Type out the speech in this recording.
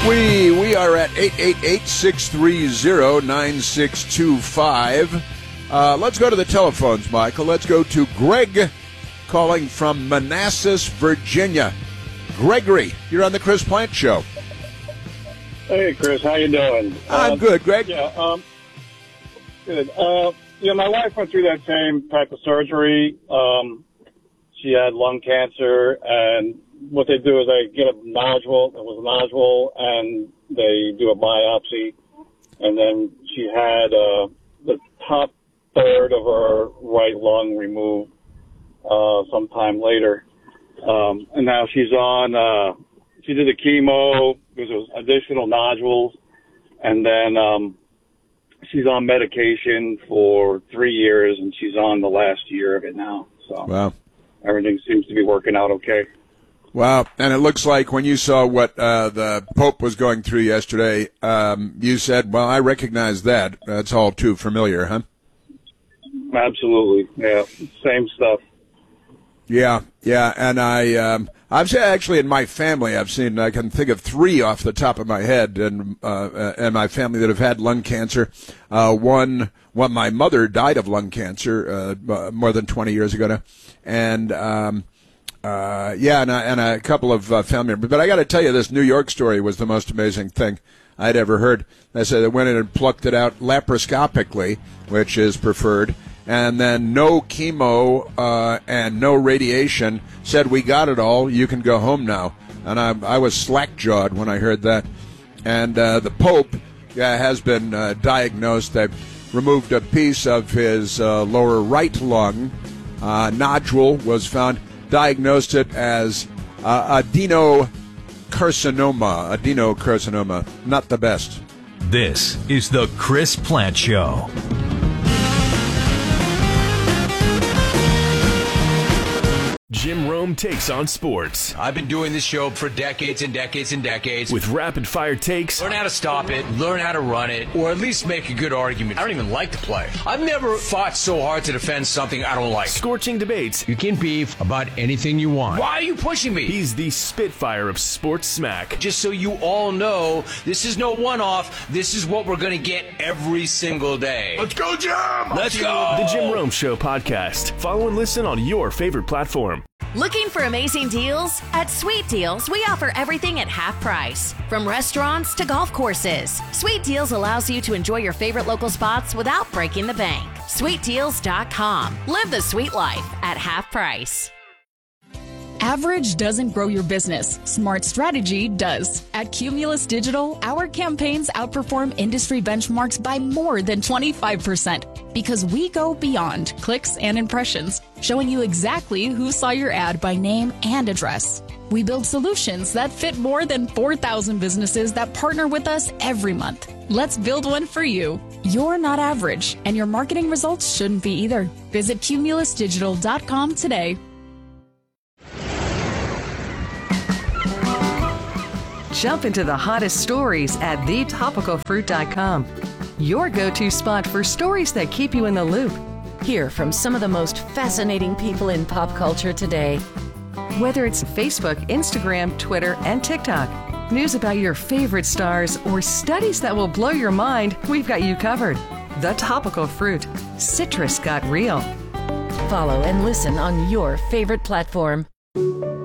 We are at 888-630-9625. Let's go to the telephones, Michael. Let's go to Greg calling from Manassas, Virginia. Gregory, you're on the Chris Plant Show. Hey, Chris, how you doing? I'm good, Greg. Yeah, good. My wife went through that same type of surgery. She had lung cancer, and what they do is they get a nodule. It was a nodule, and they do a biopsy. And then she had the top third of her right lung removed sometime later. And now she's on, she did the chemo because there was additional nodules. And then she's on medication for 3 years, and she's on the last year of it now. So Wow. Everything seems to be working out okay. Wow. And it looks like when you saw what the Pope was going through yesterday, you said, well, I recognize that. That's all too familiar, huh? Absolutely. Yeah. Same stuff. Yeah. And I've seen, actually, in my family, I can think of 3 off the top of my head in my family that have had lung cancer. One, my mother died of lung cancer more than 20 years ago now. And and a couple of family members. But I got to tell you, this New York story was the most amazing thing I'd ever heard. They said they went in and plucked it out laparoscopically, which is preferred, and then no chemo and no radiation. Said, we got it all. You can go home now. And I was slack-jawed when I heard that. And the Pope has been diagnosed. They've removed a piece of his lower right lung. Nodule was found. Diagnosed it as adenocarcinoma. Not the best. This is the Chris Plant Show. Jim Rome takes on sports. I've been doing this show for decades and decades and decades. With rapid-fire takes. Learn how to stop it, learn how to run it, or at least make a good argument. I don't even like to play. I've never fought so hard to defend something I don't like. Scorching debates. You can beef about anything you want. Why are you pushing me? He's the Spitfire of sports smack. Just so you all know, this is no one-off. This is what we're going to get every single day. Let's go, Jim! Let's go! The Jim Rome Show podcast. Follow and listen on your favorite platform. Looking for amazing deals? At Sweet Deals, we offer everything at half price. From restaurants to golf courses, Sweet Deals allows you to enjoy your favorite local spots without breaking the bank. SweetDeals.com. Live the sweet life at half price. Average doesn't grow your business. Smart strategy does. At Cumulus Digital, our campaigns outperform industry benchmarks by more than 25% because we go beyond clicks and impressions, showing you exactly who saw your ad by name and address. We build solutions that fit more than 4,000 businesses that partner with us every month. Let's build one for you. You're not average, and your marketing results shouldn't be either. Visit cumulusdigital.com today. Jump into the hottest stories at thetopicalfruit.com. Your go-to spot for stories that keep you in the loop. Hear from some of the most fascinating people in pop culture today. Whether it's Facebook, Instagram, Twitter, and TikTok, news about your favorite stars, or studies that will blow your mind, we've got you covered. The Topical Fruit. Citrus got real. Follow and listen on your favorite platform.